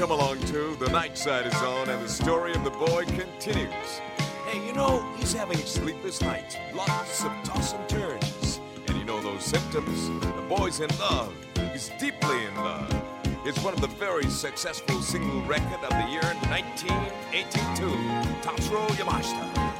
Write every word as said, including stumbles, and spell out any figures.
come along too. The night side is on and the story of the boy continues. Hey, you know, he's having sleepless nights, lots of toss and turns. And you know those symptoms? The boy's in love. He's deeply in love. It's one of the very successful single record of the year nineteen eighty-two. Tatsuro Yamashita.